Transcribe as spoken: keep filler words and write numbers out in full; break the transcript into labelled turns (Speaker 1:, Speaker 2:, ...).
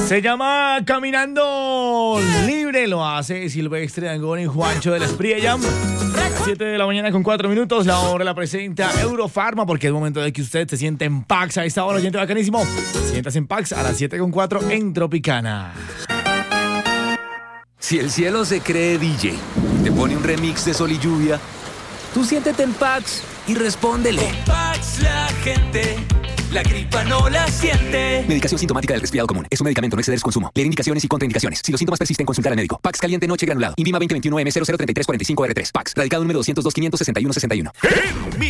Speaker 1: Se llama Caminando Libre, lo hace Silvestre Dangond y Juancho de la Espriella. siete de la mañana con cuatro minutos, la hora la presenta Eurofarma, porque es momento de que usted se siente en Pax a esta hora, oyente bacanísimo. Siéntase en Pax a las siete con cuatro en Tropicana.
Speaker 2: Si el cielo se cree D J y te pone un remix de Sol y Lluvia, tú siéntete en Pax y respóndele.
Speaker 3: Con Pax la gente, la gripa no la siente.
Speaker 2: Medicación sintomática del resfriado común. Es un medicamento, no exceder su consumo. Leer indicaciones y contraindicaciones. Si los síntomas persisten, consultar al médico. Pax caliente noche granulado. INVIMA veinte veintiuno M cero cero treinta y tres cuarenta y cinco R tres. Pax. Radicado número doscientos dos quinientos sesenta y uno sesenta y uno.